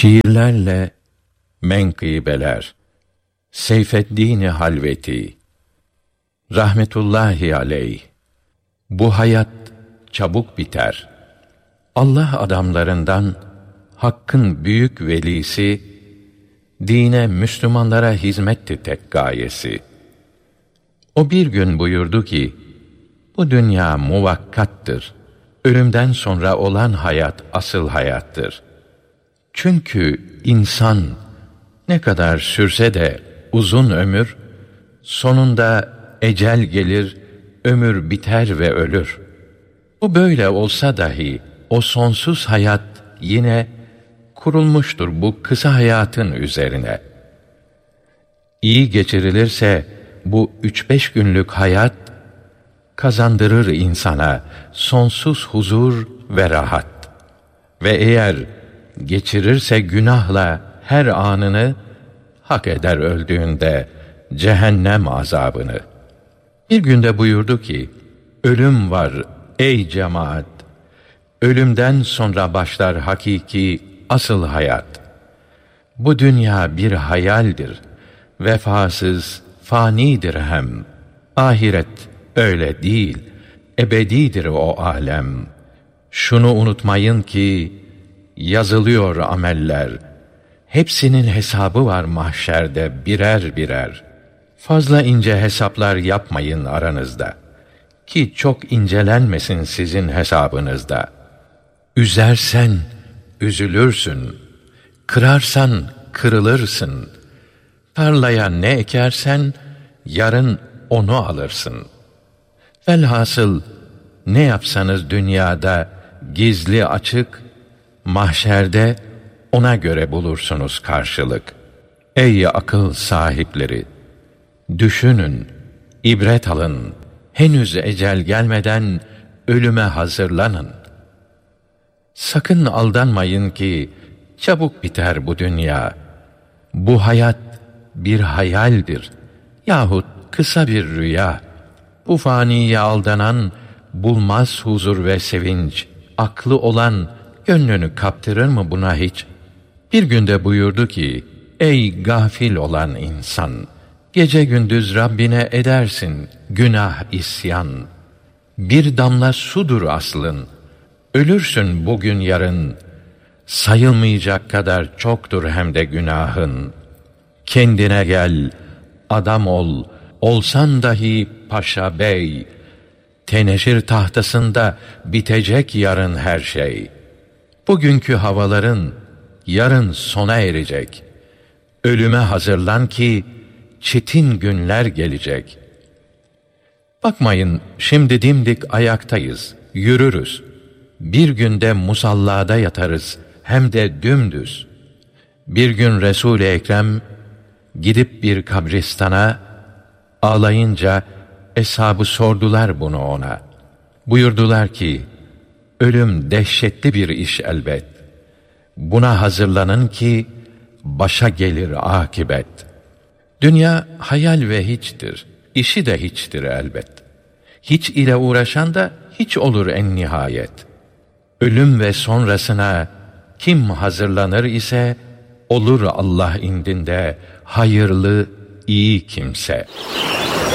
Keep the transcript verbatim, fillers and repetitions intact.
Şiirlerle menkıbeler. Seyfeddin Halveti rahmetullahi aleyh. Bu hayat çabuk biter. Allah adamlarından Hakk'ın büyük velisi, dine, Müslümanlara hizmetti tek gayesi. O bir gün buyurdu ki, bu dünya muvakkattır. Ölümden sonra olan hayat asıl hayattır. Çünkü insan ne kadar sürse de uzun ömür, sonunda ecel gelir, ömür biter ve ölür. Bu böyle olsa dahi o sonsuz hayat yine kurulmuştur bu kısa hayatın üzerine. İyi geçirilirse bu üç beş günlük hayat kazandırır insana sonsuz huzur ve rahat. Ve eğer geçirirse günahla her anını, hak eder öldüğünde cehennem azabını. Bir günde buyurdu ki, ölüm var ey cemaat, ölümden sonra başlar hakiki asıl hayat. Bu dünya bir hayaldir, vefasız, fanidir hem. Ahiret öyle değil, ebedidir o alem. Şunu unutmayın ki, yazılıyor ameller, hepsinin hesabı var mahşerde birer birer. Fazla ince hesaplar yapmayın aranızda, ki çok incelenmesin sizin hesabınızda. Üzersen üzülürsün, kırarsan kırılırsın. Tarlaya ne ekersen yarın onu alırsın. Velhasıl ne yapsanız dünyada gizli açık, mahşerde ona göre bulursunuz karşılık. Ey akıl sahipleri! Düşünün, ibret alın. Henüz ecel gelmeden ölüme hazırlanın. Sakın aldanmayın ki çabuk biter bu dünya. Bu hayat bir hayaldir yahut kısa bir rüya. Bu faniye aldanan bulmaz huzur ve sevinç. Aklı olan gönlünü kaptırır mı buna hiç? Bir günde buyurdu ki, ey gafil olan insan! Gece gündüz Rabbine edersin günah isyan. Bir damla sudur aslın, ölürsün bugün yarın. Sayılmayacak kadar çoktur hem de günahın. Kendine gel, adam ol, olsan dahi paşa bey. Teneşir tahtasında bitecek yarın her şey. Bugünkü havaların yarın sona erecek. Ölüme hazırlan ki çetin günler gelecek. Bakmayın, şimdi dimdik ayaktayız, yürürüz. Bir günde musallada yatarız, hem de dümdüz. Bir gün Resul-i Ekrem gidip bir kabristana, ağlayınca eshabı sordular bunu ona. Buyurdular ki, ölüm dehşetli bir iş elbet. Buna hazırlanın ki başa gelir akibet. Dünya hayal ve hiçtir, işi de hiçtir elbet. Hiç ile uğraşan da hiç olur en nihayet. Ölüm ve sonrasına kim hazırlanır ise olur Allah indinde hayırlı, iyi kimse.